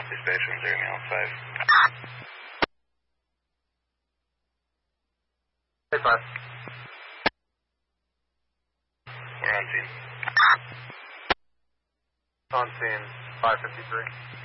Dispatch 1095. Hey, 5. We're on scene. On scene, 553.